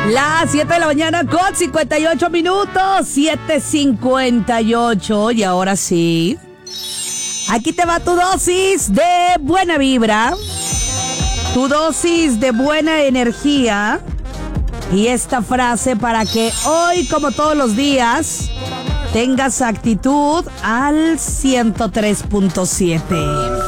Las 7 de la mañana con 58 minutos, 7:58. Y ahora sí, aquí te va tu dosis de buena vibra, tu dosis de buena energía y esta frase para que hoy, como todos los días, tengas actitud al 103.7.